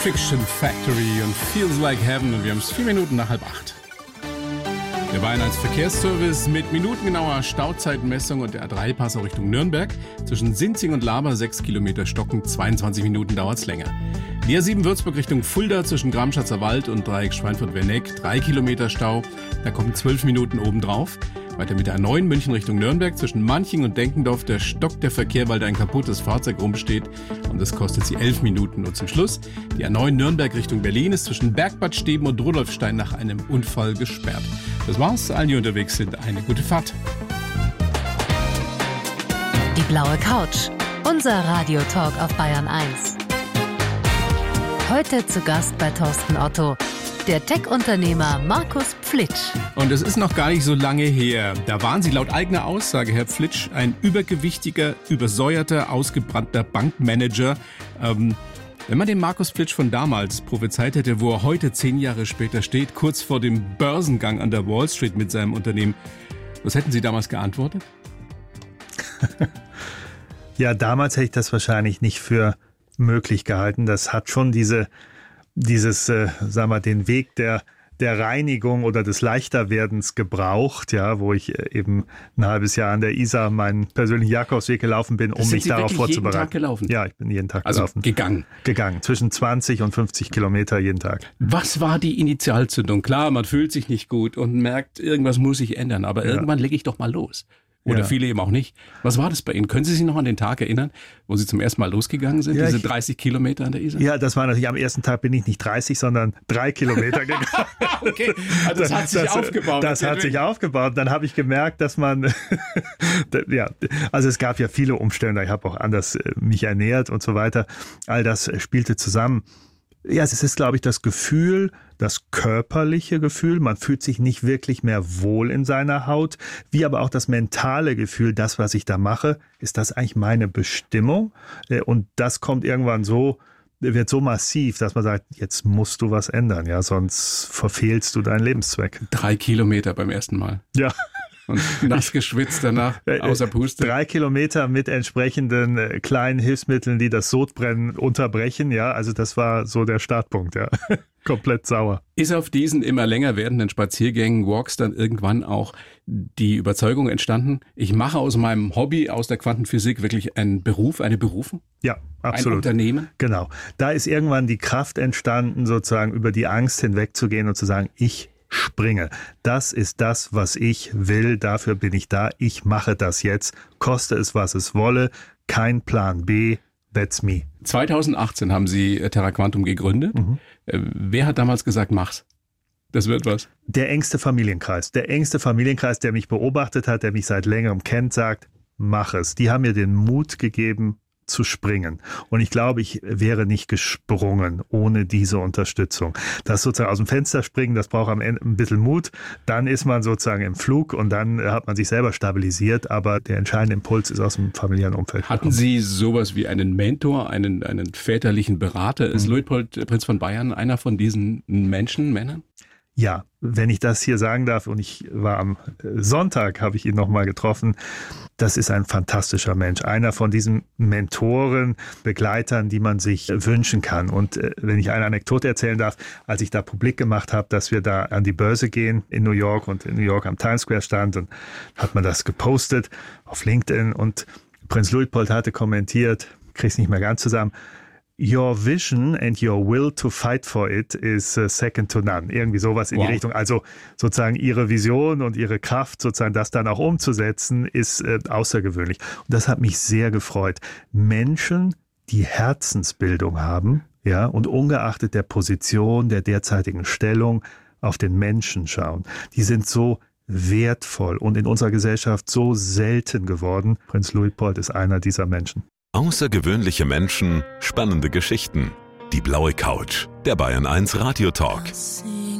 Fiction Factory und Feels Like Heaven und wir haben es 4 Minuten nach 7:30. Der Bayern 1 Verkehrsservice mit minutengenauer Stauzeitmessung und der A3-Passau Richtung Nürnberg. Zwischen Sinzing und Laber 6 Kilometer stocken, 22 Minuten dauert's länger. Die A7 Würzburg Richtung Fulda zwischen Gramschatzer Wald und Dreieck Schweinfurt-Werneck 3 Kilometer Stau, da kommen 12 Minuten obendrauf. Weiter mit der A9 München Richtung Nürnberg zwischen Manching und Denkendorf, der stockt der Verkehr, weil da ein kaputtes Fahrzeug rumsteht und das kostet sie 11 Minuten. Und zum Schluss die A9 Nürnberg Richtung Berlin ist zwischen Bergbad Steben und Rudolfstein nach einem Unfall gesperrt. Das war's, allen, die unterwegs sind, eine gute Fahrt. Die blaue Couch, unser Radiotalk auf Bayern 1. Heute zu Gast bei Thorsten Otto, der Tech-Unternehmer Markus Pflitsch. Und es ist noch gar nicht so lange her. Da waren Sie laut eigener Aussage, Herr Pflitsch, ein übergewichtiger, übersäuerter, ausgebrannter Bankmanager. Wenn man den Markus Pflitsch von damals prophezeit hätte, wo er heute 10 Jahre später steht, kurz vor dem Börsengang an der Wall Street mit seinem Unternehmen, was hätten Sie damals geantwortet? Ja, damals hätte ich das wahrscheinlich nicht für möglich gehalten. Das hat schon den Weg der Reinigung oder des Leichterwerdens gebraucht, ja, wo ich eben ein halbes Jahr an der Isar meinen persönlichen Jakobsweg gelaufen bin, um mich darauf vorzubereiten. Jeden Tag gelaufen? Ja, ich bin jeden Tag gelaufen. Also gegangen? Gegangen. Zwischen 20 und 50 Kilometer jeden Tag. Was war die Initialzündung? Klar, man fühlt sich nicht gut und merkt, irgendwas muss sich ändern, aber irgendwann lege ich doch mal los. Oder viele eben auch nicht. Was war das bei Ihnen? Können Sie sich noch an den Tag erinnern, wo Sie zum ersten Mal losgegangen sind, diese 30 Kilometer an der Isar? Ja, das war natürlich, am ersten Tag bin ich nicht 30, sondern 3 Kilometer gegangen. Okay, also das hat sich aufgebaut. Das hat sich aufgebaut. Dann habe ich gemerkt, dass man, also es gab ja viele Umstände. Ich habe auch anders mich ernährt und so weiter. All das spielte zusammen. Ja, es ist, glaube ich, das Gefühl, das körperliche Gefühl, man fühlt sich nicht wirklich mehr wohl in seiner Haut, wie aber auch das mentale Gefühl, das, was ich da mache, ist das eigentlich meine Bestimmung? Und das kommt irgendwann wird so massiv, dass man sagt, jetzt musst du was ändern, ja, sonst verfehlst du deinen Lebenszweck. 3 Kilometer beim ersten Mal. Ja. Und nass geschwitzt danach, außer Puste. 3 Kilometer mit entsprechenden kleinen Hilfsmitteln, die das Sodbrennen unterbrechen. Ja, also das war so der Startpunkt, ja. Komplett sauer. Ist auf diesen immer länger werdenden Spaziergängen, Walks, dann irgendwann auch die Überzeugung entstanden, ich mache aus meinem Hobby, aus der Quantenphysik wirklich einen Beruf, eine Berufung? Ja, absolut. Ein Unternehmen? Genau. Da ist irgendwann die Kraft entstanden, sozusagen über die Angst hinwegzugehen und zu sagen, ich springe. Das ist das, was ich will. Dafür bin ich da. Ich mache das jetzt. Koste es, was es wolle. Kein Plan B. That's me. 2018 haben Sie Terra Quantum gegründet. Wer hat damals gesagt, mach's? Das wird was. Der engste Familienkreis. Der engste Familienkreis, der mich beobachtet hat, der mich seit längerem kennt, sagt, mach es. Die haben mir den Mut gegeben, zu springen. Und ich glaube, ich wäre nicht gesprungen ohne diese Unterstützung. Das sozusagen aus dem Fenster springen, das braucht am Ende ein bisschen Mut. Dann ist man sozusagen im Flug und dann hat man sich selber stabilisiert. Aber der entscheidende Impuls ist aus dem familiären Umfeld. Hatten Sie sowas wie einen Mentor, einen väterlichen Berater? Ist Luitpold, Prinz von Bayern, einer von diesen Männern? Ja, wenn ich das hier sagen darf, und ich war am Sonntag, habe ich ihn nochmal getroffen, das ist ein fantastischer Mensch. Einer von diesen Mentoren, Begleitern, die man sich wünschen kann. Und wenn ich eine Anekdote erzählen darf, als ich da publik gemacht habe, dass wir da an die Börse gehen in New York und in New York am Times Square stand, und hat man das gepostet auf LinkedIn und Prinz Luitpold hatte kommentiert, krieg's nicht mehr ganz zusammen, Your vision and your will to fight for it is second to none. Irgendwie sowas in die Richtung. Also sozusagen Ihre Vision und Ihre Kraft, sozusagen das dann auch umzusetzen, ist außergewöhnlich. Und das hat mich sehr gefreut. Menschen, die Herzensbildung haben, ja, und ungeachtet der Position, der derzeitigen Stellung auf den Menschen schauen. Die sind so wertvoll und in unserer Gesellschaft so selten geworden. Prinz Luitpold ist einer dieser Menschen. Außergewöhnliche Menschen, spannende Geschichten. Die blaue Couch, der Bayern 1 Radiotalk.